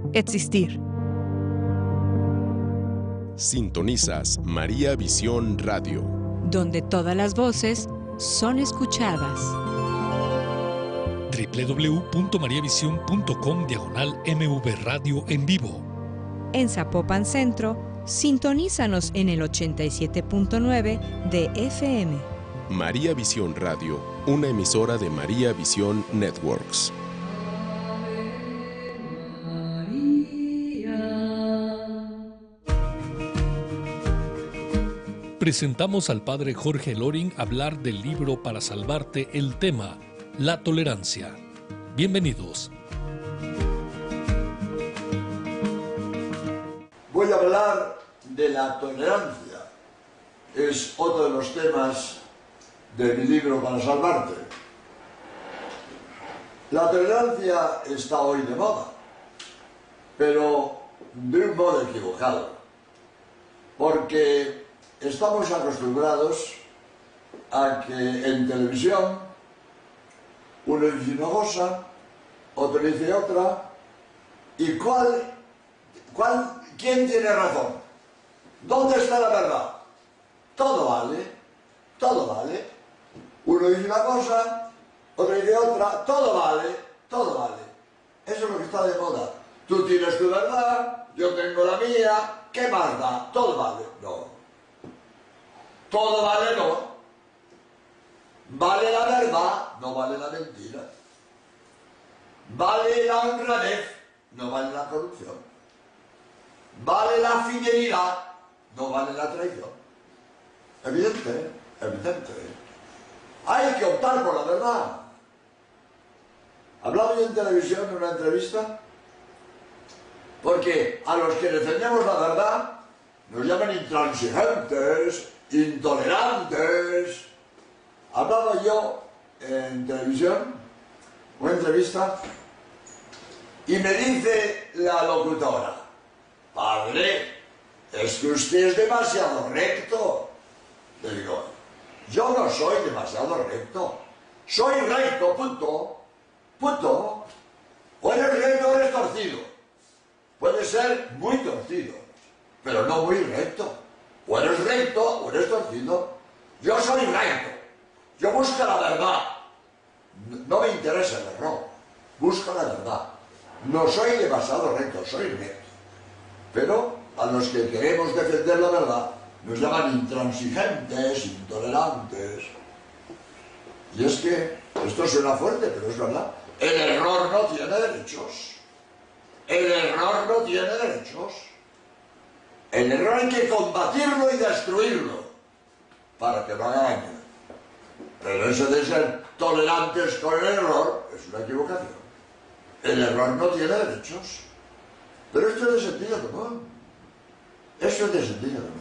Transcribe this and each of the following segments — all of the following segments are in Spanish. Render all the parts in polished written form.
existir. Sintonizas María Visión Radio, donde todas las voces son escuchadas. www.mariavision.com/MV Radio en vivo. En Zapopan Centro, sintonízanos en el 87.9 de FM. María Visión Radio, una emisora de María Visión Networks. Presentamos al padre Jorge Loring hablar del libro Para Salvarte, el tema, la tolerancia. Bienvenidos. Voy a hablar de la tolerancia. Es otro de los temas de mi libro Para Salvarte. La tolerancia está hoy de moda, pero de un modo equivocado, porque estamos acostumbrados a que en televisión uno dice una cosa, otro dice otra, y ¿quién tiene razón? ¿Dónde está la verdad? Todo vale, todo vale. Uno dice una cosa, otro dice otra, todo vale, todo vale. Eso es lo que está de moda. Tú tienes tu verdad, yo tengo la mía, ¿qué más da? Todo vale. No. Todo vale no. Vale la verdad, no vale la mentira. Vale la honradez, no vale la corrupción. Vale la fidelidad, no vale la traición. Evidente, evidente. Hay que optar por la verdad. Hablaba yo en televisión en una entrevista, porque a los que defendemos la verdad nos llaman intransigentes, intolerantes. Hablaba yo en televisión, una entrevista, y me dice la locutora: padre, es que usted es demasiado recto. Le digo, yo no soy demasiado recto, soy recto, punto, punto. O eres recto o eres torcido. Puede ser muy torcido, pero no muy recto. O eres recto o eres torcido. Yo soy recto, yo busco la verdad, no me interesa el error, busco la verdad. No soy demasiado recto, soy recto. Pero a los que queremos defender la verdad nos llaman intransigentes, intolerantes. Y es que esto suena fuerte, pero es verdad. El error no tiene derechos. El error no tiene derechos. El error hay que combatirlo y destruirlo para que no haga daño. Pero eso de ser tolerantes con el error es una equivocación. El error no tiene derechos. Pero esto es de sentido común. Eso es de sentido común.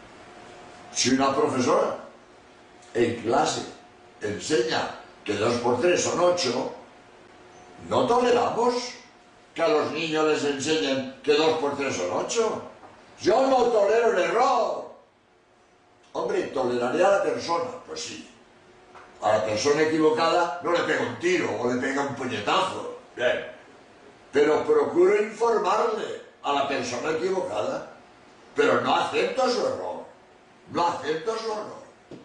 Si una profesora en clase enseña que 2 por 3 son 8, no toleramos que a los niños les enseñen que 2 por 3 son 8. Yo no tolero el error. Hombre, ¿toleraré a la persona? Pues sí. A la persona equivocada no le pega un tiro o le pega un puñetazo. Bien. Pero procuro informarle a la persona equivocada. Pero no acepto su error. No acepto su error.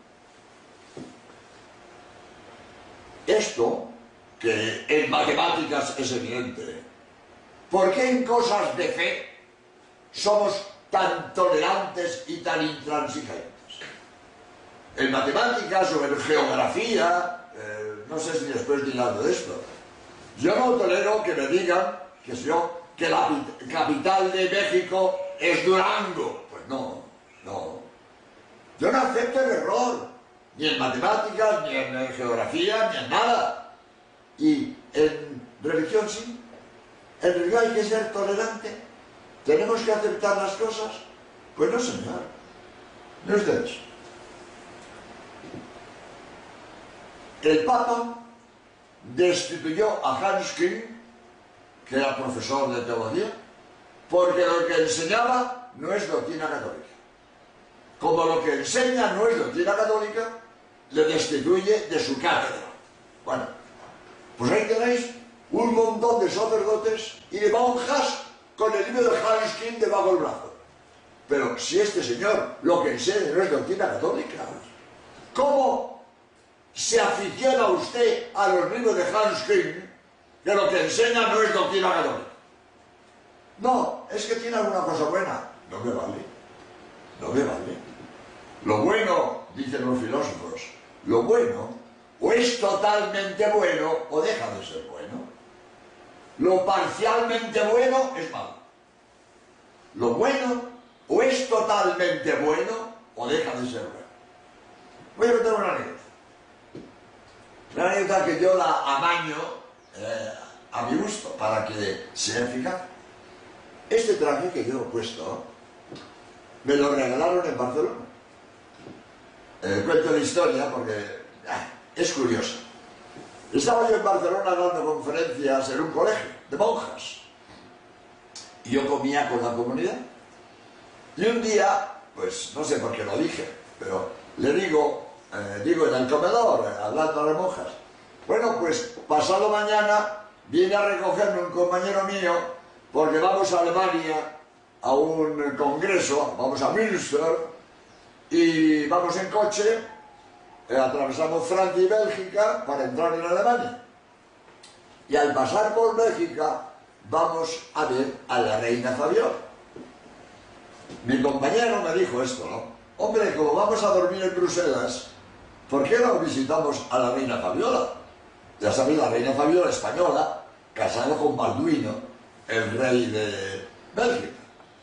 Esto, que en matemáticas es evidente. ¿Por qué en cosas de fe somos tan tolerantes y tan intransigentes? En matemáticas o en geografía, no sé si después diré algo de esto. Yo no tolero que me digan que la capital de México es Durango. Pues no, no. Yo no acepto el error, ni en matemáticas, ni en geografía, ni en nada. Y en religión sí. En religión hay que ser tolerante. ¿Tenemos que aceptar las cosas? Pues no, señor. No es de eso. El Papa destituyó a Hans Küng, que era profesor de teología, porque lo que enseñaba no es doctrina católica. Como lo que enseña no es doctrina católica, le destituye de su cátedra. Bueno, pues ahí tenéis un montón de sacerdotes y de monjas con el libro de Hanskin debajo del brazo. Pero si este señor lo que enseña no es doctrina católica, ¿cómo se aficiona usted a los libros de Hanskin que lo que enseña no es doctrina católica? No, es que tiene alguna cosa buena. No me vale. No me vale. Lo bueno, dicen los filósofos, lo bueno o es totalmente bueno o deja de ser bueno. Lo parcialmente bueno es malo. Lo bueno o es totalmente bueno o deja de ser bueno. Voy a contar una anécdota. Una anécdota que yo la amaño a mi gusto para que sea eficaz. Este traje que yo he puesto me lo regalaron en Barcelona. Cuento la historia porque es curiosa. Estaba yo en Barcelona dando conferencias en un colegio de monjas. Y yo comía con la comunidad. Y un día, pues no sé por qué lo dije, pero le digo en el comedor, hablando a las monjas, bueno, pues pasado mañana viene a recogerme un compañero mío porque vamos a Alemania a un congreso, vamos a Münster y vamos en coche, atravesamos Francia y Bélgica para entrar en Alemania. Y al pasar por Bélgica vamos a ver a la reina Fabiola. Mi compañero me dijo esto, ¿no? Hombre, como vamos a dormir en Bruselas, ¿por qué no visitamos a la reina Fabiola? Ya sabéis, la reina Fabiola española, casada con Balduino, el rey de Bélgica.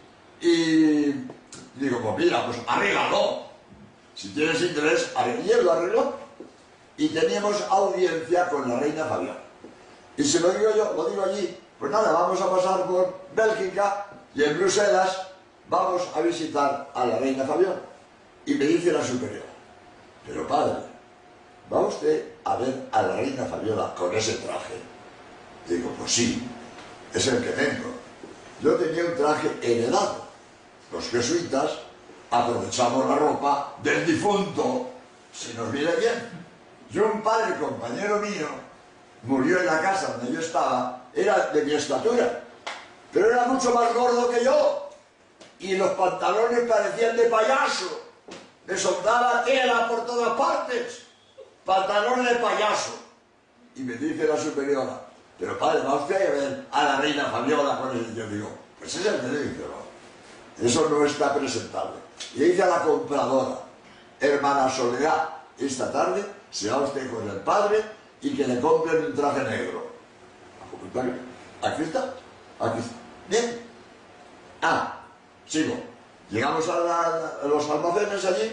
Y digo, pues mira, pues arréglalo. Si tienes interés, y él lo arregló. Y teníamos audiencia con la reina Fabiola. Y si lo digo yo, lo digo allí, pues nada, vamos a pasar por Bélgica y en Bruselas vamos a visitar a la reina Fabiola. Y me dice la superiora, pero padre, ¿va usted a ver a la reina Fabiola con ese traje? Digo, pues sí, es el que tengo. Yo tenía un traje heredado. Los jesuitas aprovechamos la ropa del difunto, si nos viene bien. Yo, un padre compañero mío, murió en la casa donde yo estaba, era de mi estatura, pero era mucho más gordo que yo, y los pantalones parecían de payaso, le soltaba tela por todas partes, pantalones de payaso. Y me dice la superiora, pero padre, ¿va usted a ver a la reina Fabiola con él? Yo digo, pues es el que le dice, no, eso no está presentable. Y dice a la compradora, hermana Soledad, esta tarde se va usted con el padre y que le compren un traje negro. Aquí está, aquí está. Bien. Sigo. Llegamos a los almacenes allí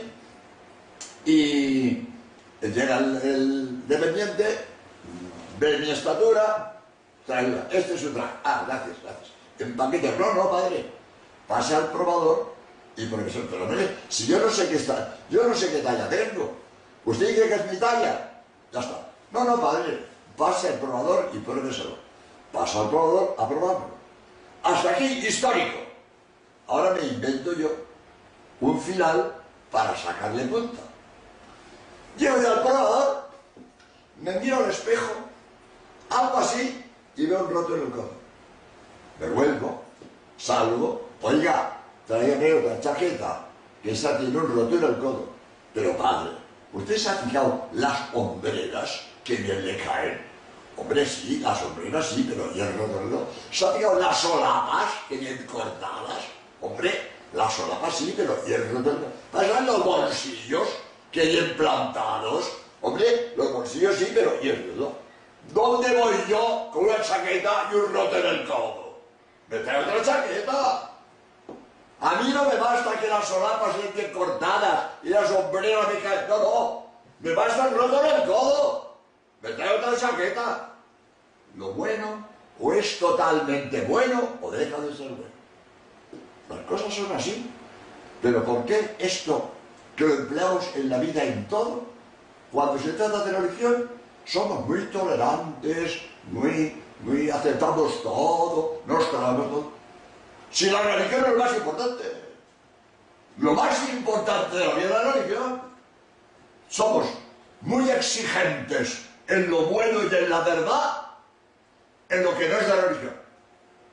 y llega el dependiente, ve mi estatura, trae, este es su traje. Gracias, gracias. Empaquete. No, padre. Pase al probador y profesor, pero mire, si yo no sé qué talla tengo. ¿Usted dice que es mi talla? Ya está. No, padre, pase al probador y pruébeselo. Pasa al probador a probarlo. Hasta aquí, histórico. Ahora me invento yo un final para sacarle punta. Llego yo al probador, me miro al espejo, algo así, y veo un roto en el codo. Me vuelvo, salgo, oiga, tráigame otra chaqueta, que esa tiene un roto en el codo. Pero padre, ¿usted se ha fijado las hombreras que bien le caen? Hombre, sí, las hombreras sí, pero hierro no. ¿Se ha fijado las solapas que bien cortadas? Hombre, las solapas sí, pero hierro no. ¿Pasan los bolsillos que bien plantados? Hombre, los bolsillos sí, pero hierro no. ¿Dónde voy yo con una chaqueta y un roto en el codo? Me traigo otra chaqueta. A mí no me basta que las solapas estén bien cortadas y las hombreras me caen. No, me basta el roto en el codo. Me traigo otra chaqueta. Lo bueno o es totalmente bueno o deja de ser bueno. Las cosas son así. Pero ¿por qué esto que lo empleamos en la vida en todo? Cuando se trata de religión, somos muy tolerantes, muy aceptamos todo, nos tragamos todo. Si la religión es lo más importante, lo más importante de la vida de la religión, somos muy exigentes en lo bueno y en la verdad, en lo que no es la religión.